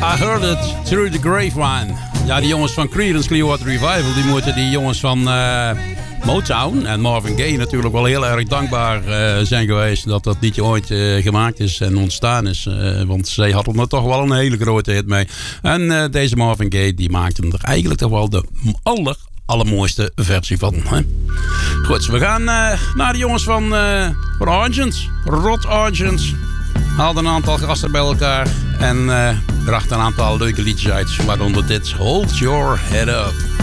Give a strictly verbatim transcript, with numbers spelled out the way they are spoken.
I heard it through the grapevine. Ja, die jongens van Creedence Clearwater Revival, die moeten die jongens van uh, Motown en Marvin Gaye natuurlijk wel heel erg dankbaar uh, zijn geweest dat dat liedje ooit uh, gemaakt is en ontstaan is. Uh, want zij hadden er toch wel een hele grote hit mee. En uh, deze Marvin Gaye, die maakte er eigenlijk toch wel de aller, allermooiste versie van. Hè? Goed, we gaan uh, naar de jongens van, uh, van Argent, Rod Argent. Haalde een aantal gasten bij elkaar en uh, bracht een aantal leuke liedjes uit, waaronder dit Hold Your Head Up.